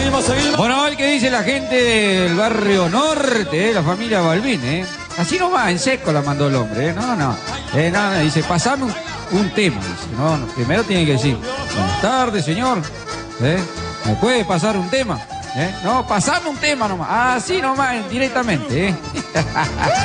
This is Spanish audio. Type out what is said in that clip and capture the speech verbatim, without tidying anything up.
seguimos, seguimos. Bueno, hoy que dice la gente del barrio norte, eh, la familia Balvin, ¿eh? Así nomás, en seco la mandó el hombre, ¿eh? No, no. Eh, no, no, dice, pasame un, un tema. Dice, no, no, primero tiene que decir, buenas tardes, señor. ¿Eh? ¿Me puede pasar un tema? ¿Eh? No, pasame un tema nomás. Así nomás, directamente, ¿eh?